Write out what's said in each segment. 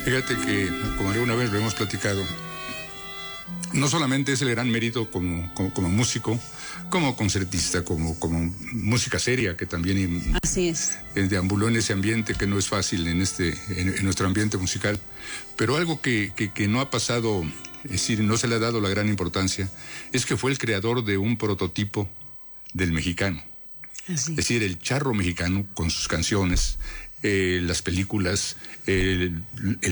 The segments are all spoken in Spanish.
Fíjate que, como alguna vez lo hemos platicado, no solamente es el gran mérito como músico, como concertista, como música seria, que también así es, deambuló en ese ambiente que no es fácil en nuestro ambiente musical, pero algo que no ha pasado, es decir, no se le ha dado la gran importancia, es que fue el creador de un prototipo del mexicano. así. Es decir, el charro mexicano con sus canciones, las películas, el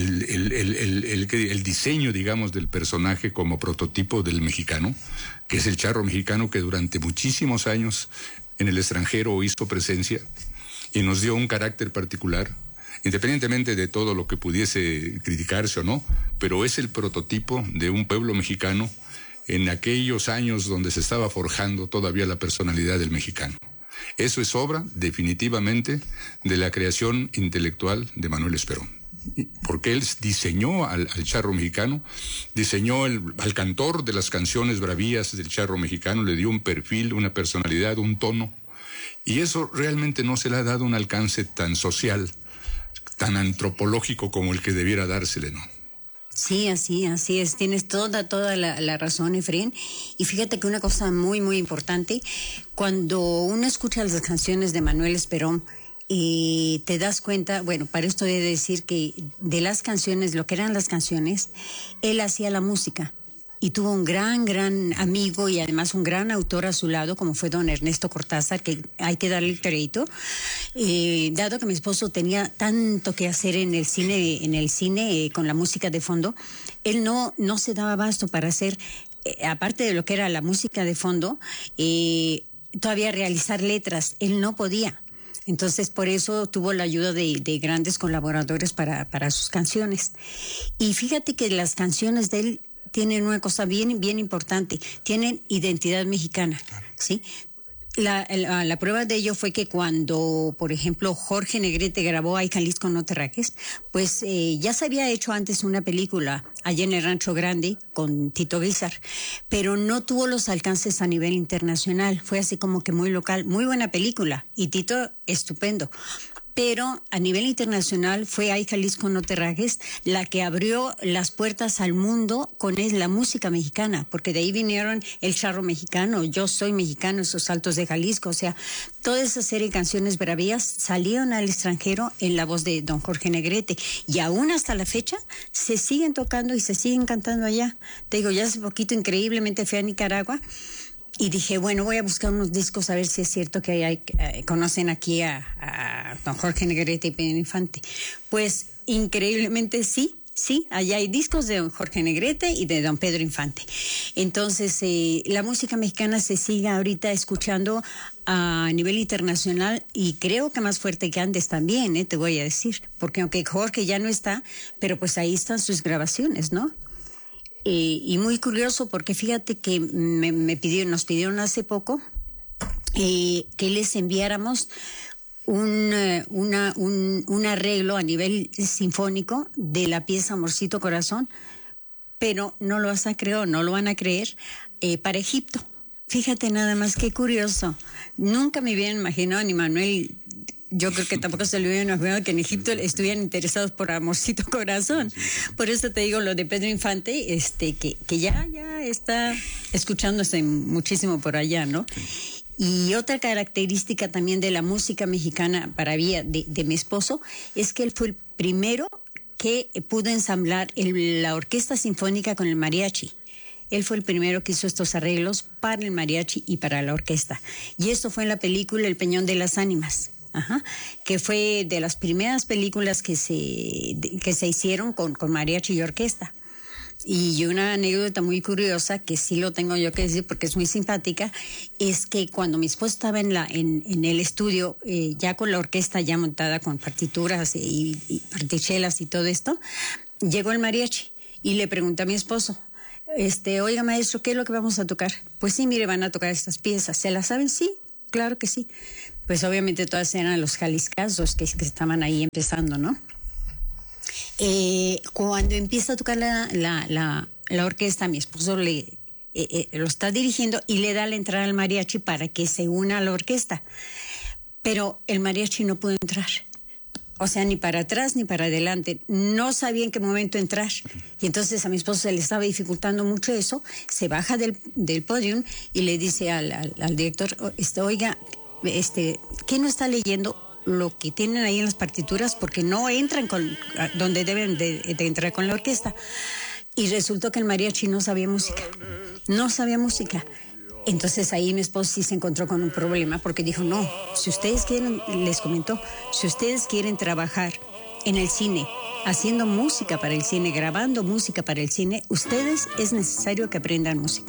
diseño, digamos, del personaje como prototipo del mexicano, que es el charro mexicano que durante muchísimos años en el extranjero hizo presencia y nos dio un carácter particular, independientemente de todo lo que pudiese criticarse o no, pero es el prototipo de un pueblo mexicano en aquellos años donde se estaba forjando todavía la personalidad del mexicano. Eso es obra, definitivamente, de la creación intelectual de Manuel Esperón. Porque él diseñó al charro mexicano, diseñó al cantor de las canciones bravías del charro mexicano, le dio un perfil, una personalidad, un tono. Y eso realmente no se le ha dado un alcance tan social, tan antropológico como el que debiera dársele, ¿no? Sí, así es. Tienes toda la razón, Efraín. Y fíjate que una cosa muy, muy importante, cuando uno escucha las canciones de Manuel Esperón, te das cuenta, bueno, para esto he de decir que de las canciones, lo que eran las canciones, él hacía la música. Y tuvo un gran amigo y además un gran autor a su lado, como fue don Ernesto Cortázar, que hay que darle el crédito. Dado que mi esposo tenía tanto que hacer en el cine con la música de fondo, él no se daba abasto para hacer, aparte de lo que era la música de fondo, todavía realizar letras. Él no podía. Entonces, por eso tuvo la ayuda de grandes colaboradores para sus canciones. Y fíjate que las canciones de él tienen una cosa bien importante, tienen identidad mexicana, ¿sí? La prueba de ello fue que cuando, por ejemplo, Jorge Negrete grabó Ay Jalisco no te rajes, pues ya se había hecho antes una película allá en el Rancho Grande con Tito Guizar, pero no tuvo los alcances a nivel internacional, fue así como que muy local, muy buena película, y Tito estupendo. Pero a nivel internacional fue Ay Jalisco no te rajes la que abrió las puertas al mundo con la música mexicana, porque de ahí vinieron el charro mexicano, Yo soy mexicano, esos saltos de Jalisco, o sea, toda esa serie de canciones bravías salieron al extranjero en la voz de don Jorge Negrete, y aún hasta la fecha se siguen tocando y se siguen cantando allá. Te digo, ya hace poquito increíblemente fui a Nicaragua y dije, bueno, voy a buscar unos discos a ver si es cierto que conocen aquí a don Jorge Negrete y Pedro Infante. Pues increíblemente sí, allá hay discos de don Jorge Negrete y de don Pedro Infante. Entonces, la música mexicana se sigue ahorita escuchando a nivel internacional y creo que más fuerte que antes también, te voy a decir, porque aunque Jorge ya no está, pero pues ahí están sus grabaciones, ¿no? Y muy curioso porque fíjate que nos pidieron hace poco que les enviáramos un arreglo a nivel sinfónico de la pieza Amorcito Corazón, pero no lo van a creer, para Egipto. Fíjate nada más qué curioso. Nunca me hubieran imaginado, ni Manuel, yo creo que tampoco se le hubieran imaginado que en Egipto estuvieran interesados por Amorcito Corazón. Por eso te digo lo de Pedro Infante, que ya está escuchándose muchísimo por allá, ¿no? Y otra característica también de la música mexicana para vía de mi esposo es que él fue el primero que pudo ensamblar la orquesta sinfónica con el mariachi. Él fue el primero que hizo estos arreglos para el mariachi y para la orquesta. Y esto fue en la película El Peñón de las Ánimas. Que fue de las primeras películas que se hicieron con mariachi y orquesta. Y una anécdota muy curiosa, que sí lo tengo yo que decir porque es muy simpática, es que cuando mi esposo estaba en el estudio, ya con la orquesta ya montada con partituras y partichelas y todo esto, llegó el mariachi y le pregunté a mi esposo, oiga maestro, ¿qué es lo que vamos a tocar? Pues sí, mire, van a tocar estas piezas. ¿Se las saben? Sí, claro que sí. Pues obviamente todas eran los jaliscazos que estaban ahí empezando, ¿no? Cuando empieza a tocar la orquesta, mi esposo lo está dirigiendo y le da la entrada al mariachi para que se una a la orquesta. Pero el mariachi no pudo entrar. O sea, ni para atrás ni para adelante. No sabía en qué momento entrar. Y entonces a mi esposo se le estaba dificultando mucho eso. Se baja del podium y le dice al director, oiga, ¿qué no está leyendo lo que tienen ahí en las partituras? Porque no entran donde deben de entrar con la orquesta. Y resultó que el mariachi no sabía música. No sabía música. Entonces ahí mi esposo sí se encontró con un problema porque dijo, no, si ustedes quieren, les comentó, si ustedes quieren trabajar en el cine, haciendo música para el cine, grabando música para el cine, ustedes es necesario que aprendan música.